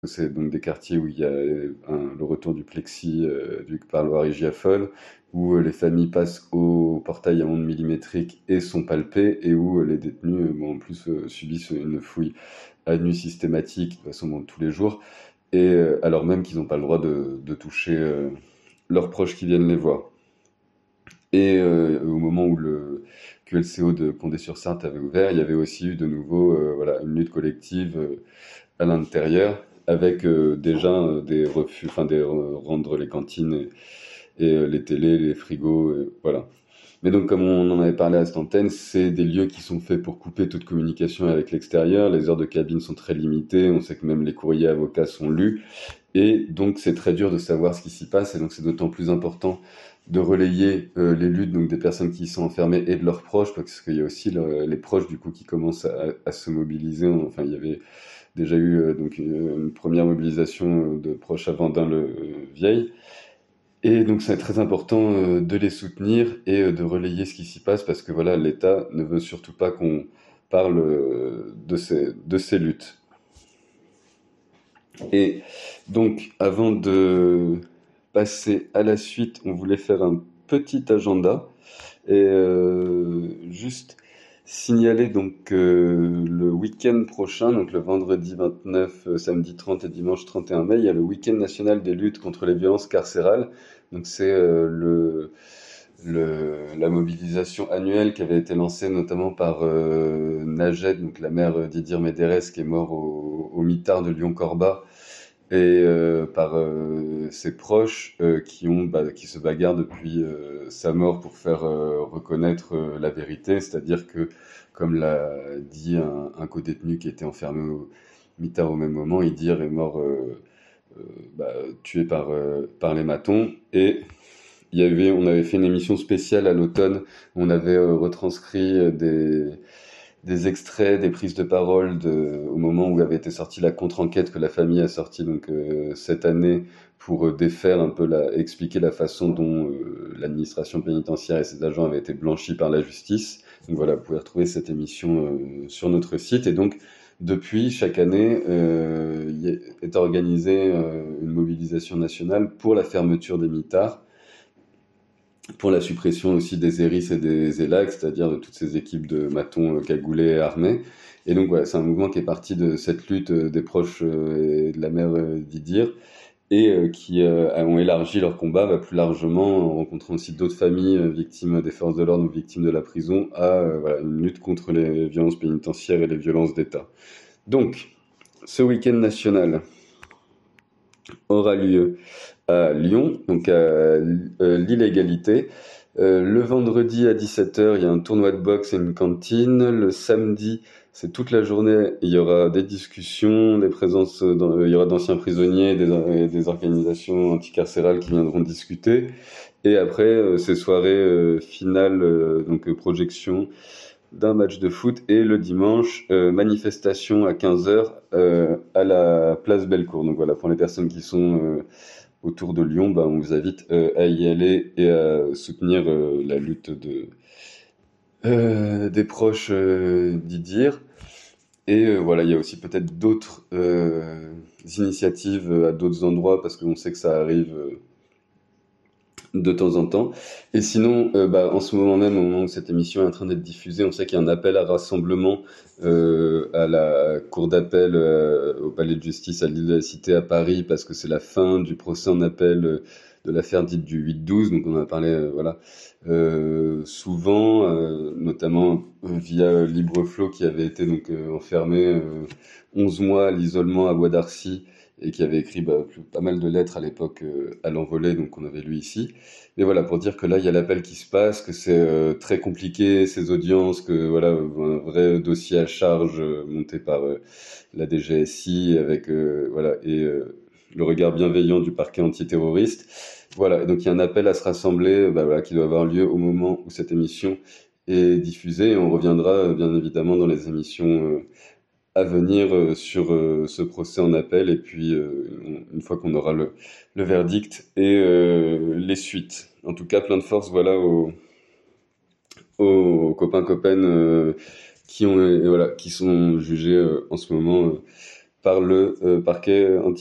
C'est donc des quartiers où il y a le retour du plexi du parloir hygiaphone, où les familles passent au portail à ondes millimétriques et sont palpées, et où les détenus, bon, en plus, subissent une fouille à nu systématique, de toute façon, bon, tous les jours, et alors même qu'ils n'ont pas le droit de toucher leurs proches qui viennent les voir. Et au moment où le QLCO de Condé-sur-Sarthe avait ouvert, il y avait aussi eu de nouveau voilà, une lutte collective à l'intérieur, avec déjà des refus, enfin rendre les cantines et les télés, les frigos, voilà. Mais donc, comme on en avait parlé à cette antenne, c'est des lieux qui sont faits pour couper toute communication avec l'extérieur. Les heures de cabine sont très limitées. On sait que même les courriers avocats sont lus. Et donc, c'est très dur de savoir ce qui s'y passe. Et donc, c'est d'autant plus important de relayer les luttes donc des personnes qui y sont enfermées et de leurs proches, parce qu'il y a aussi les proches du coup qui commencent à se mobiliser. Enfin, il y avait déjà eu donc une première mobilisation de proches à Vendin-le-Vieil. Et donc c'est très important de les soutenir et de relayer ce qui s'y passe, parce que voilà, l'État ne veut surtout pas qu'on parle de ces luttes. Et donc avant de passer à la suite, on voulait faire un petit agenda et juste signaler donc le week-end prochain, donc le vendredi 29, samedi 30 et dimanche 31 mai, il y a le week-end national des luttes contre les violences carcérales. Donc c'est la mobilisation annuelle qui avait été lancée notamment par Najed, donc la mère d'Idir Médérès, qui est mort au mitard de Lyon-Corba, et par ses proches qui se bagarrent depuis sa mort pour faire reconnaître la vérité, c'est-à-dire que, comme l'a dit un codétenu qui était enfermé au mitard au même moment, Idir est mort euh, bah, tué par les matons. Et on avait fait une émission spéciale à l'automne, où on avait retranscrit des extraits, des prises de parole au moment où avait été sortie la contre-enquête que la famille a sortie donc cette année, pour défaire un peu expliquer la façon dont l'administration pénitentiaire et ses agents avaient été blanchis par la justice. Donc voilà, vous pouvez retrouver cette émission sur notre site. Et donc depuis, chaque année, est organisée une mobilisation nationale pour la fermeture des mitards, pour la suppression aussi des ERIS et des ELAC, c'est-à-dire de toutes ces équipes de matons cagoulés et armés. Et donc voilà, c'est un mouvement qui est parti de cette lutte des proches et de la mère d'Idir, et qui ont élargi leur combat plus largement, en rencontrant aussi d'autres familles victimes des forces de l'ordre ou victimes de la prison, à voilà, une lutte contre les violences pénitentiaires et les violences d'État. Donc, ce week-end national aura lieu à Lyon, donc à l'Illégalité. Le vendredi à 17h, il y a un tournoi de boxe et une cantine. Le samedi, c'est toute la journée, il y aura des discussions, des présences, il y aura d'anciens prisonniers et des organisations anticarcérales qui viendront discuter. Et après, ces soirées finales, donc projection d'un match de foot, et le dimanche, manifestation à 15h à la place Bellecour. Donc voilà, pour les personnes qui sont autour de Lyon, bah, on vous invite à y aller et à soutenir la lutte des proches d'Idir. Et voilà, il y a aussi peut-être d'autres initiatives à d'autres endroits, parce qu'on sait que ça arrive de temps en temps. Et sinon, en ce moment même, au moment où cette émission est en train d'être diffusée, on sait qu'il y a un appel à rassemblement à la cour d'appel au palais de justice à l'île de la Cité à Paris, parce que c'est la fin du procès en appel de l'affaire dite du 8-12. Donc on en a parlé voilà, souvent, notamment via Libreflow, qui avait été donc enfermé 11 mois à l'isolement à Bois d'Arcy, et qui avait écrit pas mal de lettres à l'époque à l'envolée, donc on avait lu ici. Mais voilà, pour dire que là, il y a l'appel qui se passe, que c'est très compliqué, ces audiences, que voilà, un vrai dossier à charge monté par la DGSI, avec voilà, et le regard bienveillant du parquet antiterroriste. Voilà, et donc il y a un appel à se rassembler, voilà, qui doit avoir lieu au moment où cette émission est diffusée, et on reviendra bien évidemment dans les émissions à venir sur ce procès en appel, et puis une fois qu'on aura le verdict et les suites. En tout cas, plein de force voilà, aux copains, copaines qui sont jugés en ce moment par le parquet